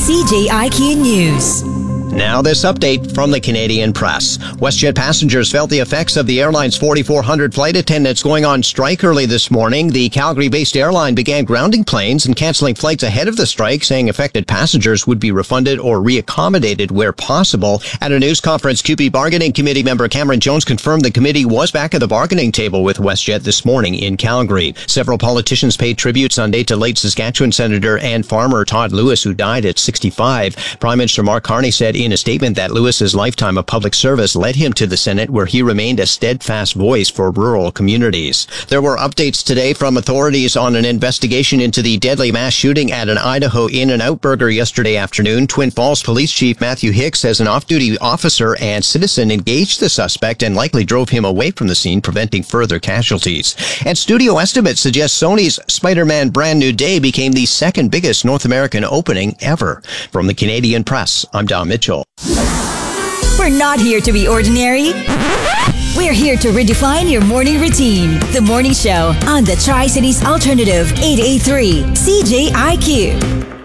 CJIQ News. Now this update from the Canadian Press. WestJet passengers felt the effects of the airline's 4,400 flight attendants going on strike early this morning. The Calgary-based airline began grounding planes and canceling flights ahead of the strike, saying affected passengers would be refunded or reaccommodated where possible. At a news conference, CUPE Bargaining Committee member Cameron Jones confirmed the committee was back at the bargaining table with WestJet this morning in Calgary. Several politicians paid tribute Sunday to late Saskatchewan Senator and farmer Todd Lewis, who died at 65. Prime Minister Mark Carney said in a statement that Lewis's lifetime of public service led him to the Senate, where he remained a steadfast voice for rural communities. There were updates today from authorities on an investigation into the deadly mass shooting at an Idaho In-N-Out Burger yesterday afternoon. Twin Falls Police Chief Matthew Hicks says an off-duty officer and citizen engaged the suspect and likely drove him away from the scene, preventing further casualties. And studio estimates suggest Sony's Spider-Man Brand New Day became the second biggest North American opening ever. From the Canadian Press, I'm Don Mitchell. We're not here to be ordinary. We're here to redefine your morning routine. The Morning Show on the Tri-Cities Alternative 883 CJIQ.